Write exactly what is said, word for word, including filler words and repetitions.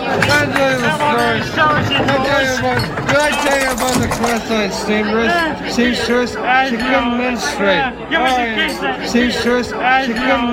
I'll tell you the story. I'll tell you about, did I tell you about the clandestine steamers, seamstress? She couldn't menstruate. Oh, yeah. Seamstress, she couldn't